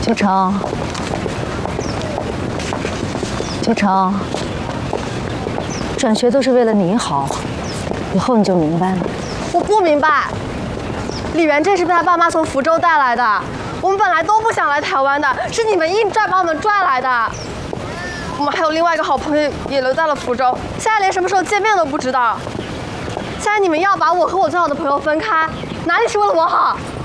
秋成，秋成，转学都是为了你好，以后你就明白了。 我不明白，李元这是被他爸妈从福州带来的，我们本来都不想来台湾的，是你们硬拽把我们拽来的。我们还有另外一个好朋友也留在了福州，现在连什么时候见面都不知道。现在你们要把我和我最好的朋友分开，哪里是为了我好？